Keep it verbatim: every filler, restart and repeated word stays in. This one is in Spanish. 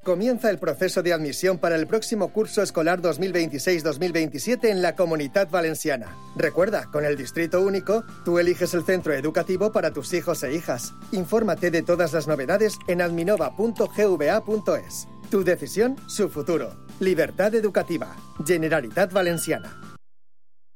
Comienza el proceso de admisión para el próximo curso escolar dos mil veintiséis dos mil veintisiete en la Comunitat Valenciana. Recuerda, con el Distrito Único, tú eliges el centro educativo para tus hijos e hijas. Infórmate de todas las novedades en adminova punto gva punto es. Tu decisión, su futuro. Libertad educativa. Generalitat Valenciana.